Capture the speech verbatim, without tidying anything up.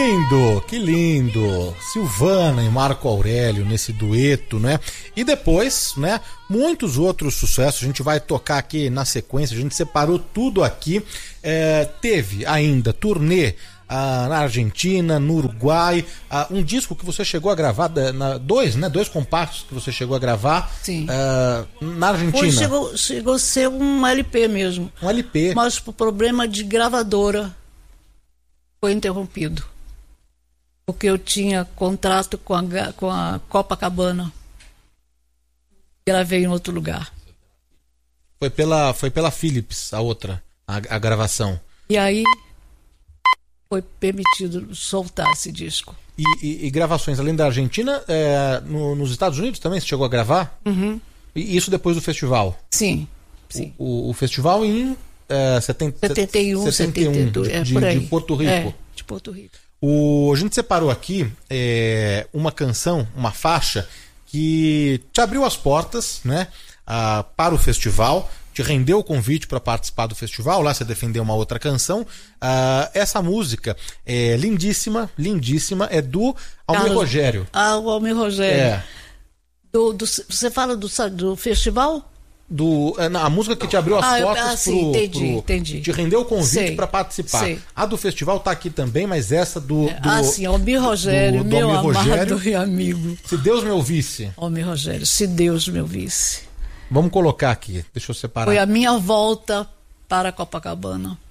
lindo, que lindo. Silvana e Marco Aurélio nesse dueto, né? E depois, né, muitos outros sucessos. A gente vai tocar aqui na sequência, a gente separou tudo aqui. É, teve ainda turnê ah, na Argentina, no Uruguai, ah, um disco que você chegou a gravar, na, dois, né? Dois compactos que você chegou a gravar. Sim. Ah, na Argentina. Foi, chegou, chegou a ser um L P mesmo. Um L P. Mas por problema de gravadora foi interrompido. Porque eu tinha contrato com a, com a Copacabana. Gravei em outro lugar. Foi pela, foi pela Philips, a outra, a, a gravação. E aí foi permitido soltar esse disco. E, e, e gravações, além da Argentina, é, no, nos Estados Unidos também você chegou a gravar? Uhum. E isso depois do festival? Sim. sim. O, o, o festival em é, setenta, setenta e um, setenta e dois, de, é, de, por aí. de Porto Rico. É, de Porto Rico. O, a gente separou aqui é, uma canção, uma faixa que te abriu as portas, né, a, para o festival, te rendeu o convite para participar do festival. Lá você defendeu uma outra canção. Uh, essa música é lindíssima, lindíssima, é do Almir Carlos, Rogério. Ah, o Almir Rogério. É. Do, do, você fala do, do festival? Do, a música que te abriu as ah, portas ah, sim, pro, entendi, pro, entendi. te rendeu o convite para participar. Sei. A do festival tá aqui também, mas essa do, do ah sim, Almir Rogério, do, do meu Almir amado Rogério, e amigo. Se Deus me ouvisse. Almir Rogério, se Deus me ouvisse. Vamos colocar aqui, deixa eu separar. Foi a minha volta para Copacabana.